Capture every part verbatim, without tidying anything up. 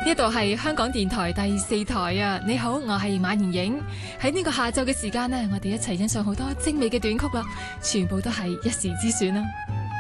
呢度係香港電台第四台啊！你好，我係馬妍影。喺呢個下晝嘅時間呢，我哋一齊欣賞好多精美嘅短曲啦，全部都係一時之選啦。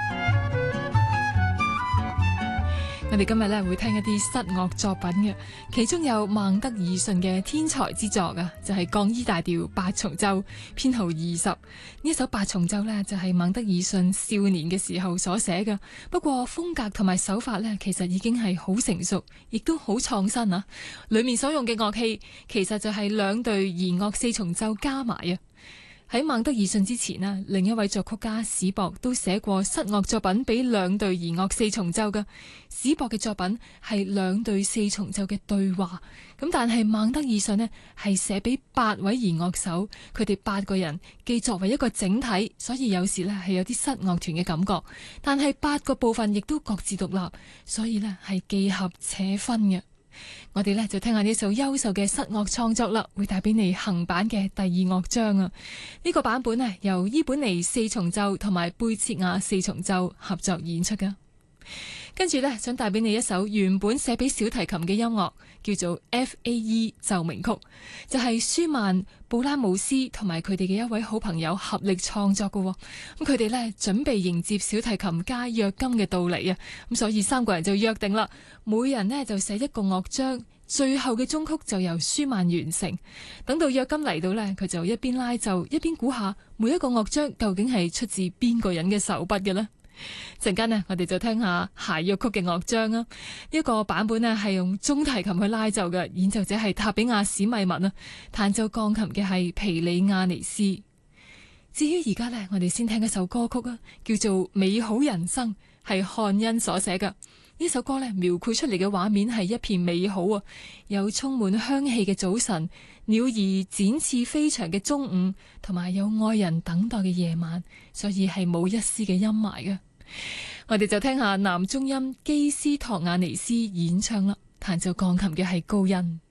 我哋今日咧會聽一啲失樂作品嘅，其中有孟德爾遜嘅天才之作啊，就係、是、降 E 大調八重奏編號二十。呢一首八重奏呢，就係孟德爾遜少年嘅時候所寫嘅，不過風格同埋手法呢，其實已經係好成熟，亦都好創新啊！裏面所用嘅樂器其實就係兩隊弦樂四重奏加埋啊！喺孟德爾遜之前啊，另一位作曲家史博都寫過失樂作品俾兩隊弦樂四重奏嘅。史博嘅作品係兩隊四重奏嘅對話，咁但係孟德爾遜呢係寫俾八位弦樂手，佢哋八個人既作為一個整體，所以有時呢係有啲失樂團嘅感覺，但係八個部分亦都各自獨立，所以呢係既合且分嘅。我哋呢就聽下呢首優秀嘅失樂創作啦，會帶俾你行版嘅第二樂章啊！呢個版本呢由伊本尼四重奏同埋貝切亞四重奏合作演出噶。跟住呢，想帶俾你一首原本寫俾小提琴嘅音樂，叫做 F A E 奏鳴曲，就係、是、舒曼、布拉姆斯同埋佢哋嘅一位好朋友合力創作嘅。咁佢哋呢準備迎接小提琴家約金嘅到嚟啊！咁所以三個人就約定啦，每人呢就寫一個樂章，最後嘅終曲就由舒曼完成。等到約金嚟到呢，佢就一邊拉奏一邊估下每一個樂章究竟係出自邊個人嘅手筆嘅呢？陣間呢，我哋就聽下諧謔曲嘅樂章啊！呢、這個版本呢係用中提琴去拉奏嘅，演奏者係塔比亞史密文啊，彈奏鋼琴嘅係皮里亞尼斯。至於而家呢，我哋先聽一首歌曲啊，叫做《美好人生》，係漢恩所寫嘅。呢首歌呢，描繪出嚟嘅畫面係一片美好啊，有充滿香氣嘅早晨，鳥兒展翅飛翔嘅中午，同埋有愛人等待嘅夜晚，所以係冇一絲嘅陰霾嘅。我哋就聽下男中音基斯托亞尼斯演唱啦，彈奏鋼琴嘅係高恩。